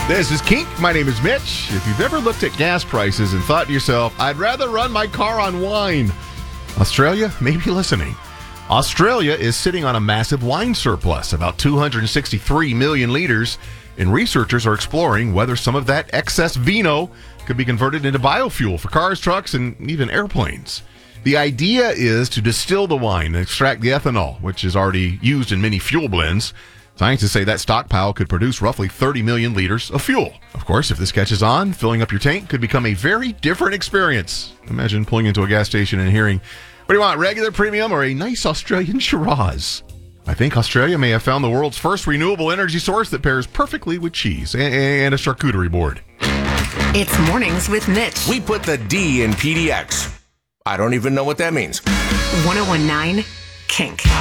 This is Kink. My name is Mitch. If you've ever looked at gas prices and thought to yourself, I'd rather run my car on wine, Australia may be listening. Australia is sitting on a massive wine surplus, about 263 million liters, and researchers are exploring whether some of that excess vino could be converted into biofuel for cars, trucks, and even airplanes. The idea is to distill the wine and extract the ethanol, which is already used in many fuel blends. Scientists say that stockpile could produce roughly 30 million liters of fuel. Of course, if this catches on, filling up your tank could become a very different experience. Imagine pulling into a gas station and hearing, what do you want, regular, premium, or a nice Australian Shiraz? I think Australia may have found the world's first renewable energy source that pairs perfectly with cheese and a charcuterie board. It's Mornings with Mitch. We put the D in PDX. I don't even know what that means. 1019 Kink.